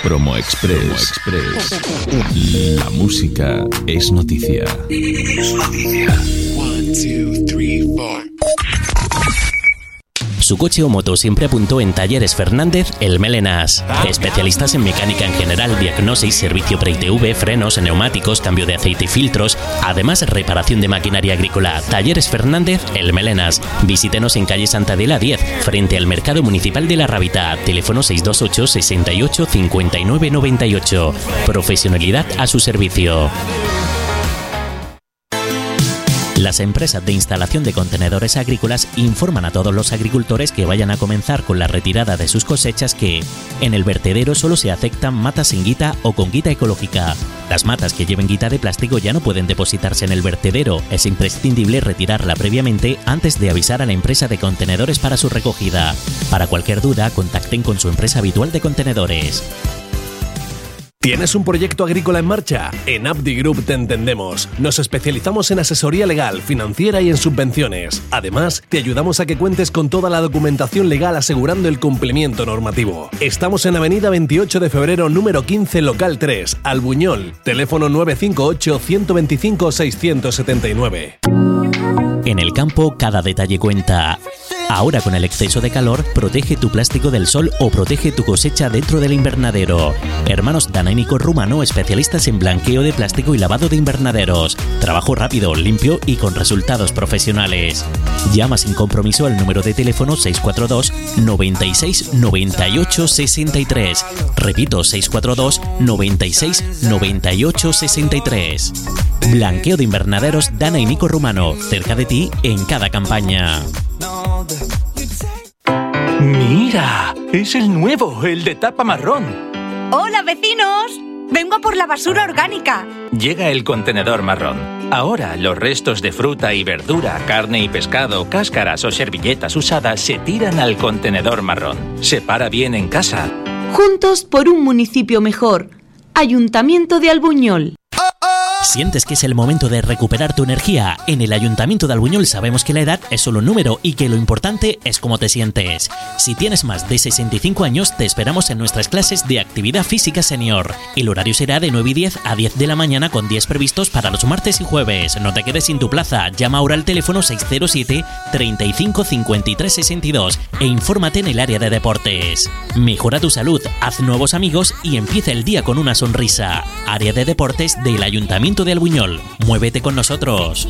Promo Express. La música es noticia. Es noticia. 1, 2, 3, 4. Su coche o moto siempre apuntó en Talleres Fernández El Melenas. Especialistas en mecánica en general, diagnosis, servicio pre-ITV, frenos, neumáticos, cambio de aceite y filtros. Además, reparación de maquinaria agrícola. Talleres Fernández El Melenas. Visítenos en calle Santa Adela 10, frente al Mercado Municipal de La Rábita. Teléfono 628 68 59 98. Profesionalidad a su servicio. Las empresas de instalación de contenedores agrícolas informan a todos los agricultores que vayan a comenzar con la retirada de sus cosechas que en el vertedero solo se aceptan matas sin guita o con guita ecológica. Las matas que lleven guita de plástico ya no pueden depositarse en el vertedero. Es imprescindible retirarla previamente antes de avisar a la empresa de contenedores para su recogida. Para cualquier duda, contacten con su empresa habitual de contenedores. ¿Tienes un proyecto agrícola en marcha? En Abdi Group te entendemos. Nos especializamos en asesoría legal, financiera y en subvenciones. Además, te ayudamos a que cuentes con toda la documentación legal asegurando el cumplimiento normativo. Estamos en Avenida 28 de Febrero, número 15, local 3, Albuñol. Teléfono 958 125 679. En el campo, cada detalle cuenta. Ahora, con el exceso de calor, protege tu plástico del sol o protege tu cosecha dentro del invernadero. Hermanos Danaínico Rumano, especialistas en blanqueo de plástico y lavado de invernaderos. Trabajo rápido, limpio y con resultados profesionales. Llama sin compromiso al número de teléfono 642 96 98 63. Repito, 642 96 98 63. Blanqueo de invernaderos Danaínico Rumano, cerca de ti en cada campaña. ¡Mira! ¡Es el nuevo, el de tapa marrón! ¡Hola, vecinos! ¡Vengo a por la basura orgánica! Llega el contenedor marrón. Ahora los restos de fruta y verdura, carne y pescado, cáscaras o servilletas usadas se tiran al contenedor marrón. Separa bien en casa. Juntos por un municipio mejor. Ayuntamiento de Albuñol. ¿Sientes que es el momento de recuperar tu energía? En el Ayuntamiento de Albuñol sabemos que la edad es solo un número y que lo importante es cómo te sientes. Si tienes más de 65 años, te esperamos en nuestras clases de actividad física senior. El horario será de 9 y 10 a 10 de la mañana con 10 previstos para los martes y jueves. No te quedes sin tu plaza. Llama ahora al teléfono 607 35 53 62 e infórmate en el área de deportes. Mejora tu salud, haz nuevos amigos y empieza el día con una sonrisa. Área de deportes del Ayuntamiento de Albuñol. Muévete con nosotros.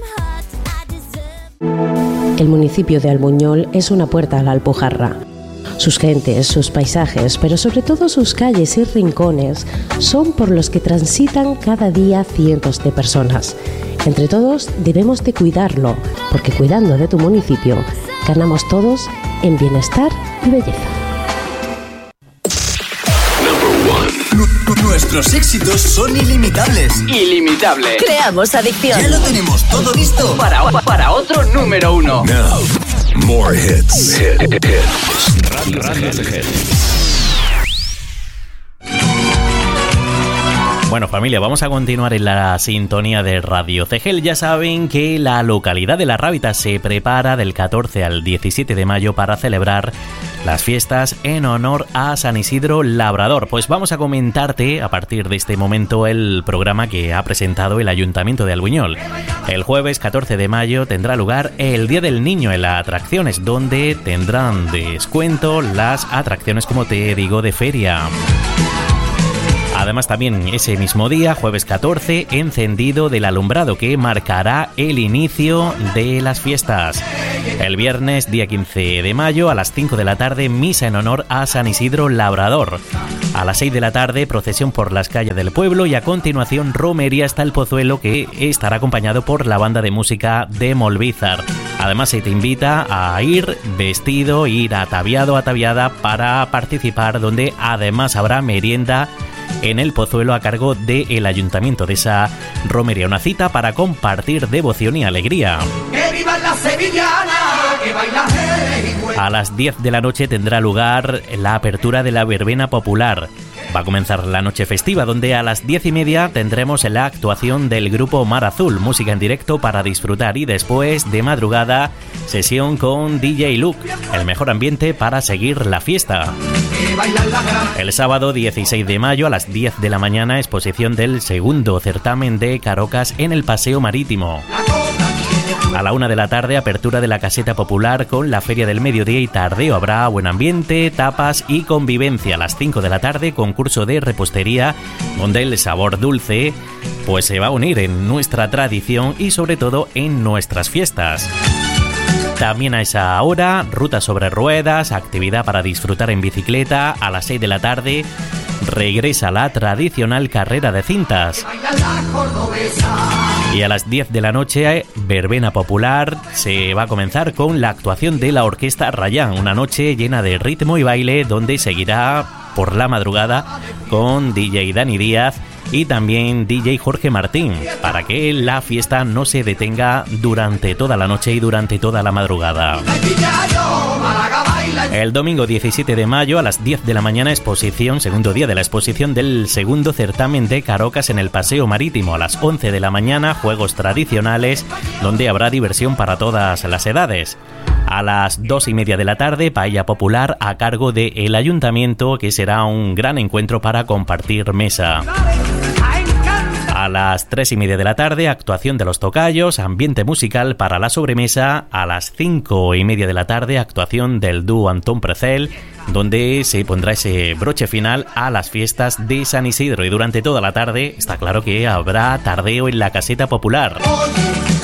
El municipio de Albuñol es una puerta a la Alpujarra. Sus gentes, sus paisajes, pero sobre todo sus calles y rincones son por los que transitan cada día cientos de personas. Entre todos debemos de cuidarlo, porque cuidando de tu municipio ganamos todos en bienestar y belleza. Nuestros éxitos son ilimitables. Ilimitables. Creamos adicción. Ya lo tenemos todo listo para otro número uno. Now, more hits. Radio CGL. Bueno, familia, vamos a continuar en la sintonía de Radio CGL. Ya saben que la localidad de La Rábita se prepara del 14 al 17 de mayo para celebrar las fiestas en honor a San Isidro Labrador. Pues vamos a comentarte a partir de este momento el programa que ha presentado el Ayuntamiento de Albuñol. El jueves 14 de mayo tendrá lugar el Día del Niño en las atracciones, donde tendrán descuento las atracciones, como te digo, de feria. Además, también ese mismo día, jueves 14, encendido del alumbrado que marcará el inicio de las fiestas. El viernes, día 15 de mayo, a las 5 de la tarde, misa en honor a San Isidro Labrador. A las 6 de la tarde, procesión por las calles del pueblo y a continuación, romería hasta el Pozuelo, que estará acompañado por la banda de música de Molvízar. Además, se te invita a ir vestido, ir ataviado, ataviada para participar, donde además habrá merienda en el Pozuelo a cargo del Ayuntamiento de esa romería. Una cita para compartir devoción y alegría. ¡Que viva la sevillana! ¡Que baila! A las 10 de la noche tendrá lugar la apertura de la verbena popular. Va a comenzar la noche festiva, donde a las 10:30 tendremos la actuación del grupo Mar Azul, música en directo para disfrutar, y después de madrugada sesión con DJ Luke, el mejor ambiente para seguir la fiesta. El sábado 16 de mayo a las 10 de la mañana, exposición del segundo certamen de Carocas en el Paseo Marítimo. A la 1 de la tarde, apertura de la caseta popular con la feria del mediodía y tardeo. Habrá buen ambiente, tapas y convivencia. A las 5 de la tarde, concurso de repostería, donde el sabor dulce pues se va a unir en nuestra tradición y sobre todo en nuestras fiestas. También a esa hora, ruta sobre ruedas, actividad para disfrutar en bicicleta. A las 6 de la tarde, regresa la tradicional carrera de cintas. Y a las 10 de la noche, verbena popular. Se va a comenzar con la actuación de la Orquesta Rayán, una noche llena de ritmo y baile, donde seguirá por la madrugada con DJ Dani Díaz y también DJ Jorge Martín, para que la fiesta no se detenga durante toda la noche y durante toda la madrugada. El domingo 17 de mayo a las 10 de la mañana, exposición, segundo día de la exposición del segundo certamen de Carocas en el Paseo Marítimo. A las 11 de la mañana, juegos tradicionales, donde habrá diversión para todas las edades. A las 2:30 de la tarde, paella popular a cargo del Ayuntamiento, que será un gran encuentro para compartir mesa. A las 3:30 de la tarde, actuación de los tocayos, ambiente musical para la sobremesa. A las 5:30 de la tarde, actuación del dúo Antón Precel, donde se pondrá ese broche final a las fiestas de San Isidro. Y durante toda la tarde está claro que habrá tardeo en la caseta popular.